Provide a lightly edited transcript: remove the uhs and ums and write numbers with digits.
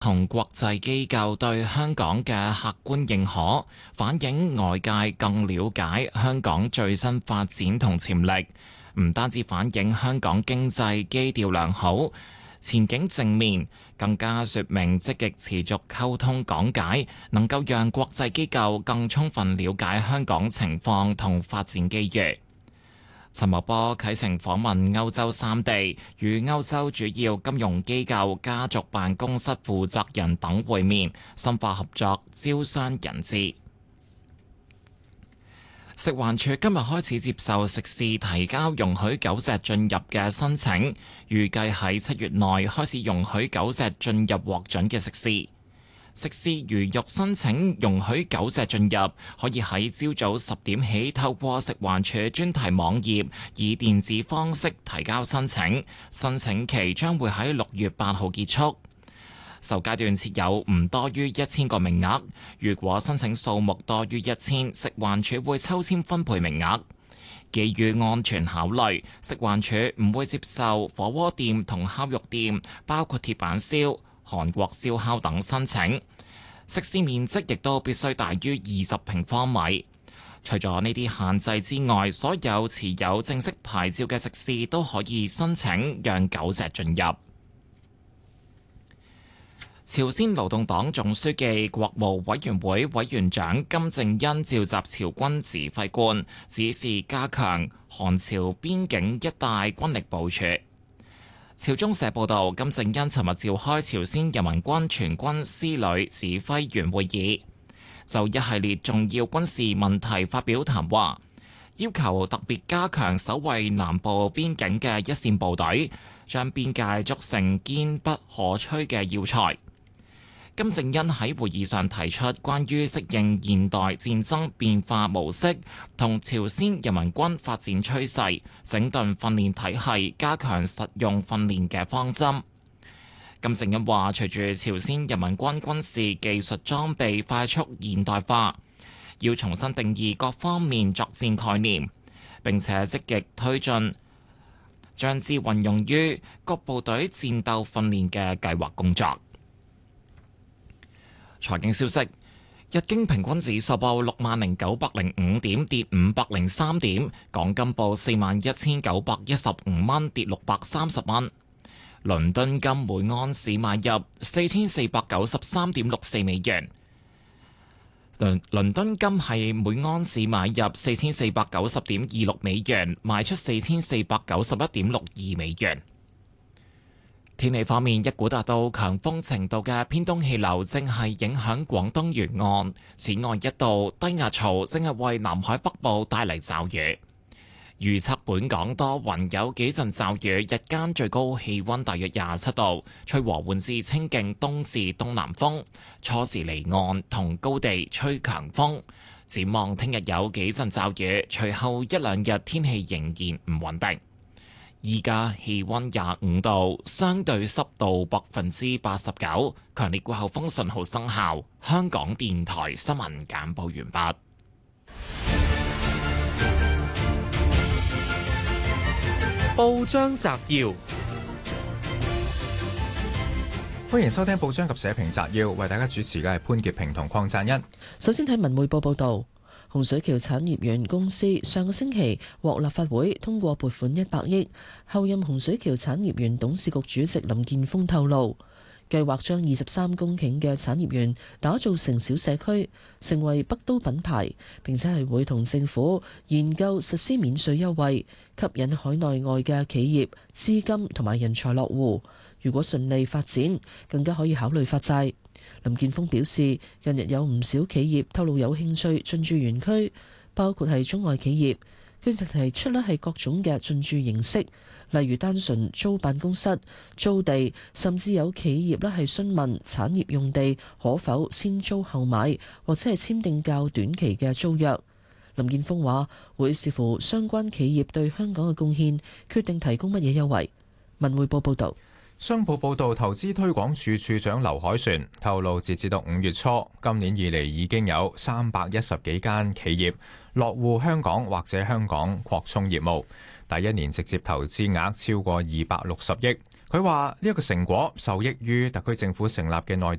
同國際機構對香港嘅客觀認可，反映外界更了解香港最新發展同潛力。唔單止反映香港經濟基調良好、前景正面，更加說明積極持續溝通講解，能夠讓國際機構更充分了解香港情況同發展機遇。陳茂波啟程訪問歐洲三地，與歐洲主要金融機構家族辦公室負責人等會面，深化合作，招商引資。食環署今日開始接受食肆提交容許狗隻進入嘅申請，預計喺7月內開始容許狗隻進入獲准嘅食肆。食肆如欲申請容許狗隻進入，可以喺朝早10點起透過食環署專題網頁以電子方式提交申請，申請期將會喺6月8號結束。首階段設有唔多於1000個名額，如果申請數目多於1000，食環署會抽籤分配名額。基於安全考慮，食環署唔會接受火鍋店同烤肉店，包括鐵板燒、韓國燒烤等申請。食肆面積亦都必須大於20平方米。除咗呢啲限制之外，所有持有正式牌照嘅食肆都可以申請讓狗隻進入。朝鮮勞動黨總書記、國務委員會委員長金正恩召集朝軍指揮官，指示加強韓朝邊境一帶軍力部署。朝中社報道，金正恩尋日召開朝鮮人民軍全軍司旅指揮員會議，就一系列重要軍事問題發表談話，要求特別加強守衛南部邊境嘅一線部隊，將邊界築成堅不可摧嘅要塞。金正恩喺會議上提出關於適應現代戰爭變化模式同朝鮮人民軍發展趨勢，整頓訓練體系，加強實用訓練嘅方針。金正恩話，隨住朝鮮人民軍軍事技術裝備快速現代化，要重新定義各方面作戰概念，並且積極推進將之運用於各部隊戰鬥訓練嘅計劃工作。財經消息：日經平均指數報60,905點，跌503點；港金報41,915蚊，跌630蚊。倫敦金每盎司買入4493.64美元。倫敦金係每盎司買入4490.26美元，賣出4491.62美元。天氣方面，一股達到強風程度嘅偏東氣流正係影響廣東沿岸，此外一道低壓槽正係為南海北部帶嚟驟雨。預測本港多雲，有幾陣驟雨，日間最高氣溫大約27度，吹和緩至清勁東至東南風，初時離岸同高地吹強風。展望聽日有幾陣驟雨，隨後一兩日天氣仍然唔穩定。依家氣溫25度，相對濕度89%，強烈季候風信號生效。香港電台新聞簡報完畢。 報章摘要，歡迎收聽報章及社評摘要，為大家主持嘅係潘潔平同鄺贊恩。 首先睇文匯報報道。洪水橋產業園公司上個星期獲立法會通過撥款100億，候任洪水橋產業園董事局主席林健鋒透露，計劃將23公頃嘅產業園打造成小社區，成為北都品牌，並且係會同政府研究實施免稅優惠，吸引海內外嘅企業資金同埋人才落戶。如果順利發展，更加可以考慮發債。林健鋒表示，近日有唔少企業透露有興趣進駐園區，包括係中外企業，佢哋提出咧係各種嘅進駐形式，例如單純租辦公室、租地，甚至有企業咧係詢問產業用地可否先租後買，或者係簽訂較短期嘅租約。林健鋒話會視乎相關企業對香港嘅貢獻，決定提供乜嘢優惠。文匯報報道。 商報報導，投資推廣署署長劉凱旋透露，截至到5月初，今年以嚟已經有310幾間企業落戶香港或者香港擴充業務。 第一年直接投資額超過260億。佢話呢一個成果受益於特區政府成立嘅內地